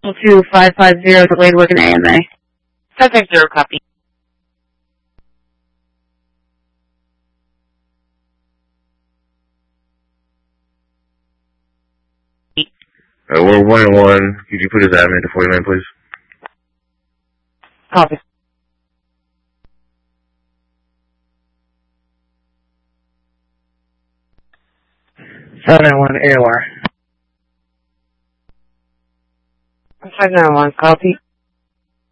2550 delayed work in AMA. 550, copy. We're 1-1. Could you put his admin to 49, please? Copy. AOR. 591, copy.